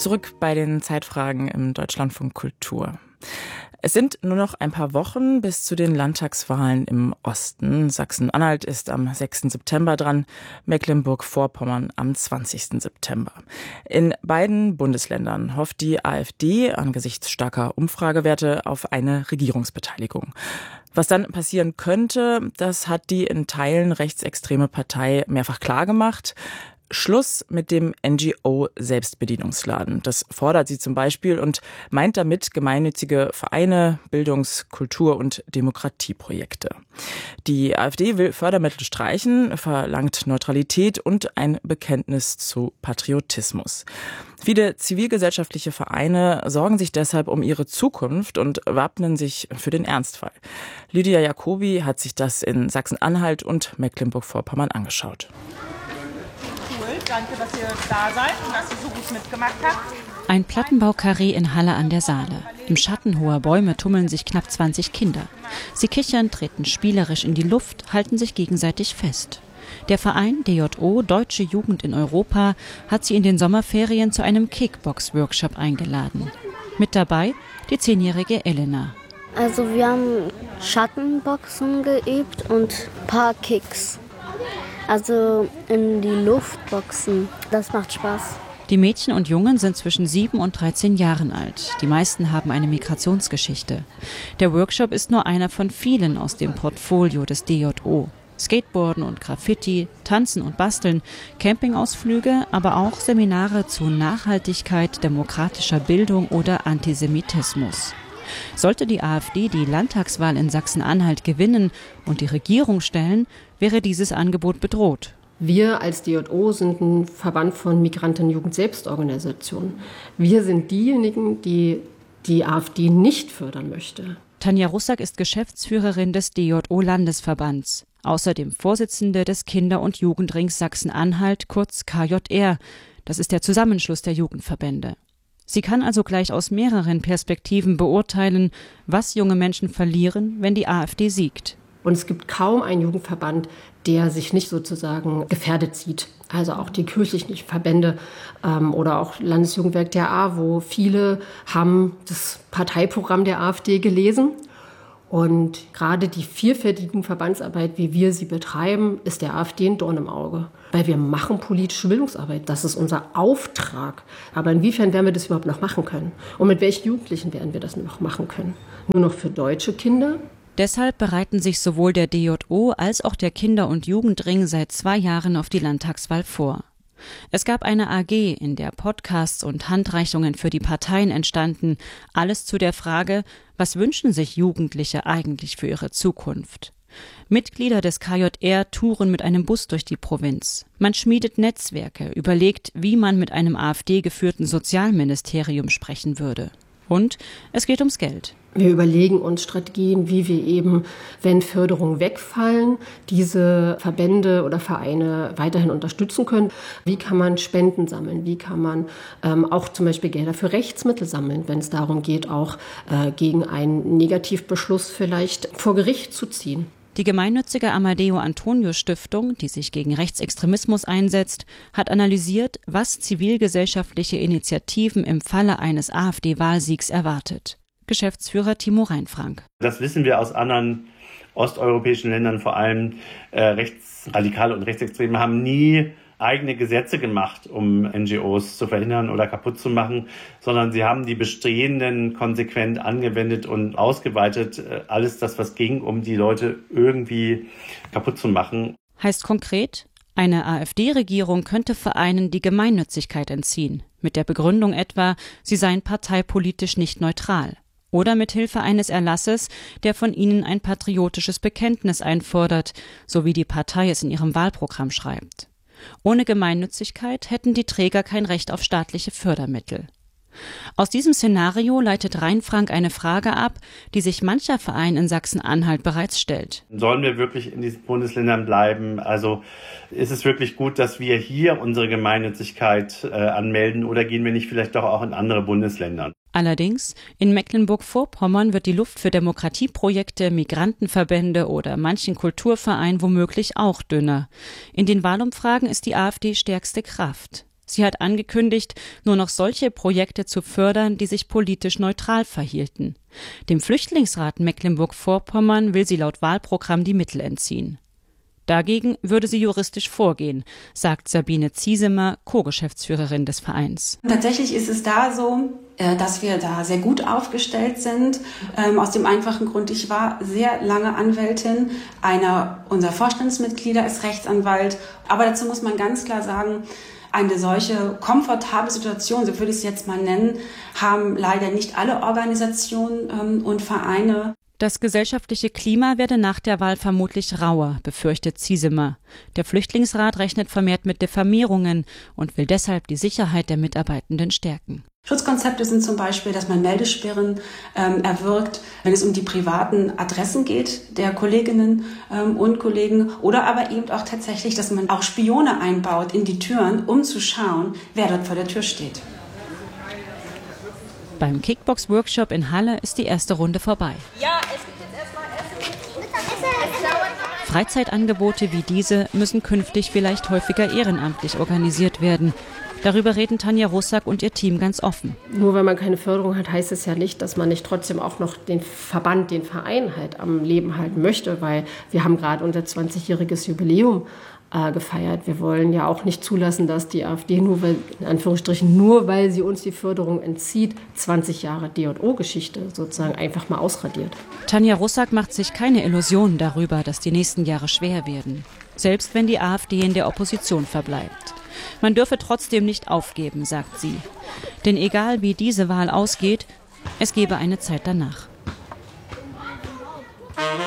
Zurück bei den Zeitfragen im Deutschlandfunk Kultur. Es sind nur noch ein paar Wochen bis zu den Landtagswahlen im Osten. Sachsen-Anhalt ist am 6. September dran, Mecklenburg-Vorpommern am 20. September. In beiden Bundesländern hofft die AfD angesichts starker Umfragewerte auf eine Regierungsbeteiligung. Was dann passieren könnte, das hat die in Teilen rechtsextreme Partei mehrfach klargemacht. Schluss mit dem NGO-Selbstbedienungsladen. Das fordert sie zum Beispiel und meint damit gemeinnützige Vereine, Bildungs-, Kultur- und Demokratieprojekte. Die AfD will Fördermittel streichen, verlangt Neutralität und ein Bekenntnis zu Patriotismus. Viele zivilgesellschaftliche Vereine sorgen sich deshalb um ihre Zukunft und wappnen sich für den Ernstfall. Lydia Jacobi hat sich das in Sachsen-Anhalt und Mecklenburg-Vorpommern angeschaut. Danke, dass ihr da seid und dass ihr so gut mitgemacht habt. Ein Plattenbau-Karree in Halle an der Saale. Im Schatten hoher Bäume tummeln sich knapp 20 Kinder. Sie kichern, treten spielerisch in die Luft, halten sich gegenseitig fest. Der Verein DJO Deutsche Jugend in Europa hat sie in den Sommerferien zu einem Kickbox-Workshop eingeladen. Mit dabei die 10-jährige Elena. Also wir haben Schattenboxen geübt und ein paar Kicks. Also in die Luft boxen, das macht Spaß. Die Mädchen und Jungen sind zwischen 7 und 13 Jahren alt. Die meisten haben eine Migrationsgeschichte. Der Workshop ist nur einer von vielen aus dem Portfolio des DJO. Skateboarden und Graffiti, Tanzen und Basteln, Campingausflüge, aber auch Seminare zu Nachhaltigkeit, demokratischer Bildung oder Antisemitismus. Sollte die AfD die Landtagswahl in Sachsen-Anhalt gewinnen und die Regierung stellen, wäre dieses Angebot bedroht. Wir als DJO sind ein Verband von Migranten-Jugend-Selbstorganisationen. Wir sind diejenigen, die die AfD nicht fördern möchte. Tanja Russack ist Geschäftsführerin des DJO-Landesverbands, außerdem Vorsitzende des Kinder- und Jugendrings Sachsen-Anhalt, kurz KJR. Das ist der Zusammenschluss der Jugendverbände. Sie kann also gleich aus mehreren Perspektiven beurteilen, was junge Menschen verlieren, wenn die AfD siegt. Und es gibt kaum einen Jugendverband, der sich nicht sozusagen gefährdet sieht. Also auch die kirchlichen Verbände oder auch Landesjugendwerk der AWO. Viele haben das Parteiprogramm der AfD gelesen. Und gerade die vielfältige Verbandsarbeit, wie wir sie betreiben, ist der AfD ein Dorn im Auge. Weil wir machen politische Bildungsarbeit. Das ist unser Auftrag. Aber inwiefern werden wir das überhaupt noch machen können? Und mit welchen Jugendlichen werden wir das noch machen können? Nur noch für deutsche Kinder? Deshalb bereiten sich sowohl der DJO als auch der Kinder- und Jugendring seit 2 Jahren auf die Landtagswahl vor. Es gab eine AG, in der Podcasts und Handreichungen für die Parteien entstanden, alles zu der Frage, was wünschen sich Jugendliche eigentlich für ihre Zukunft? Mitglieder des KJR touren mit einem Bus durch die Provinz. Man schmiedet Netzwerke, überlegt, wie man mit einem AfD-geführten Sozialministerium sprechen würde. Und es geht ums Geld. Wir überlegen uns Strategien, wie wir eben, wenn Förderungen wegfallen, diese Verbände oder Vereine weiterhin unterstützen können. Wie kann man Spenden sammeln? Wie kann man auch zum Beispiel Gelder für Rechtsmittel sammeln, wenn es darum geht, auch gegen einen Negativbeschluss vielleicht vor Gericht zu ziehen? Die gemeinnützige Amadeo Antonio Stiftung, die sich gegen Rechtsextremismus einsetzt, hat analysiert, was zivilgesellschaftliche Initiativen im Falle eines AfD-Wahlsiegs erwartet. Geschäftsführer Timo Reinfrank. Das wissen wir aus anderen osteuropäischen Ländern, vor allem Rechtsradikale und Rechtsextreme haben nie eigene Gesetze gemacht, um NGOs zu verhindern oder kaputt zu machen, sondern sie haben die bestehenden konsequent angewendet und ausgeweitet. Alles das, was ging, um die Leute irgendwie kaputt zu machen. Heißt konkret, eine AfD-Regierung könnte Vereinen die Gemeinnützigkeit entziehen, mit der Begründung etwa, sie seien parteipolitisch nicht neutral. Oder mit Hilfe eines Erlasses, der von ihnen ein patriotisches Bekenntnis einfordert, so wie die Partei es in ihrem Wahlprogramm schreibt. Ohne Gemeinnützigkeit hätten die Träger kein Recht auf staatliche Fördermittel. Aus diesem Szenario leitet Reinfrank eine Frage ab, die sich mancher Verein in Sachsen-Anhalt bereits stellt. Sollen wir wirklich in diesen Bundesländern bleiben? Also ist es wirklich gut, dass wir hier unsere Gemeinnützigkeit anmelden oder gehen wir nicht vielleicht doch auch in andere Bundesländer? Allerdings, in Mecklenburg-Vorpommern wird die Luft für Demokratieprojekte, Migrantenverbände oder manchen Kulturverein womöglich auch dünner. In den Wahlumfragen ist die AfD stärkste Kraft. Sie hat angekündigt, nur noch solche Projekte zu fördern, die sich politisch neutral verhielten. Dem Flüchtlingsrat Mecklenburg-Vorpommern will sie laut Wahlprogramm die Mittel entziehen. Dagegen würde sie juristisch vorgehen, sagt Sabine Ziesemer, Co-Geschäftsführerin des Vereins. Tatsächlich ist es da so, dass wir da sehr gut aufgestellt sind. Aus dem einfachen Grund, ich war sehr lange Anwältin. Einer unserer Vorstandsmitglieder ist Rechtsanwalt. Aber dazu muss man ganz klar sagen, eine solche komfortable Situation, so würde ich es jetzt mal nennen, haben leider nicht alle Organisationen und Vereine. Das gesellschaftliche Klima werde nach der Wahl vermutlich rauer, befürchtet Ziesemer. Der Flüchtlingsrat rechnet vermehrt mit Diffamierungen und will deshalb die Sicherheit der Mitarbeitenden stärken. Schutzkonzepte sind zum Beispiel, dass man Meldesperren erwirkt, wenn es um die privaten Adressen geht der Kolleginnen und Kollegen, oder aber eben auch tatsächlich, dass man auch Spione einbaut in die Türen, um zu schauen, wer dort vor der Tür steht. Beim Kickbox-Workshop in Halle ist die erste Runde vorbei. Ja, es gibt jetzt erstmal Essen. Freizeitangebote wie diese müssen künftig vielleicht häufiger ehrenamtlich organisiert werden. Darüber reden Tanja Russack und ihr Team ganz offen. Nur wenn man keine Förderung hat, heißt es ja nicht, dass man nicht trotzdem auch noch den Verband, den Verein halt am Leben halten möchte, weil wir haben gerade unser 20-jähriges Jubiläum gefeiert. Wir wollen ja auch nicht zulassen, dass die AfD nur weil sie uns die Förderung entzieht, 20 Jahre DJO-Geschichte sozusagen einfach mal ausradiert. Tanja Russack macht sich keine Illusionen darüber, dass die nächsten Jahre schwer werden. Selbst wenn die AfD in der Opposition verbleibt. Man dürfe trotzdem nicht aufgeben, sagt sie. Denn egal wie diese Wahl ausgeht, es gebe eine Zeit danach.